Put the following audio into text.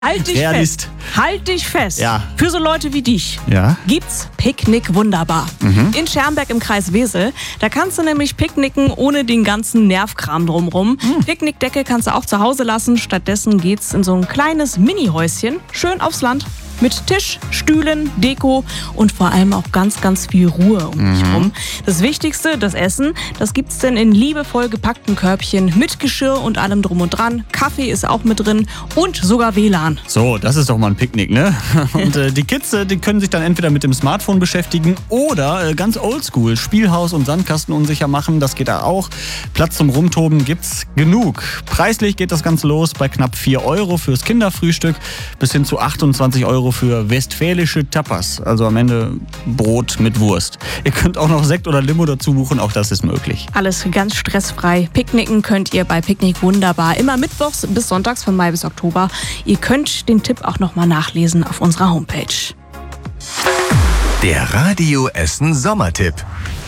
Halt dich fest. Ja. Für so Leute wie dich gibt's Picknick Wunderbar. In Schermbeck im Kreis Wesel. Da kannst du nämlich picknicken ohne den ganzen Nervkram drumrum. Picknickdecke kannst du auch zu Hause lassen. Stattdessen geht's in so ein kleines Mini-Häuschen. Schön aufs Land. Mit Tisch, Stühlen, Deko und vor allem auch ganz, ganz viel Ruhe um dich rum. Das Wichtigste, das Essen, das gibt's denn in liebevoll gepackten Körbchen mit Geschirr und allem drum und dran. Kaffee ist auch mit drin und sogar WLAN. So, das ist doch mal ein Picknick, ne? Und die Kids, die können sich dann entweder mit dem Smartphone beschäftigen oder ganz oldschool Spielhaus und Sandkasten unsicher machen. Das geht da auch. Platz zum Rumtoben gibt's genug. Preislich geht das Ganze los bei knapp 4 € fürs Kinderfrühstück bis hin zu 28 € für westfälische Tapas, also am Ende Brot mit Wurst. Ihr könnt auch noch Sekt oder Limo dazu buchen, auch das ist möglich. Alles ganz stressfrei. Picknicken könnt ihr bei Picknick Wunderbar immer mittwochs bis sonntags von Mai bis Oktober. Ihr könnt den Tipp auch nochmal nachlesen auf unserer Homepage. Der Radio Essen Sommertipp.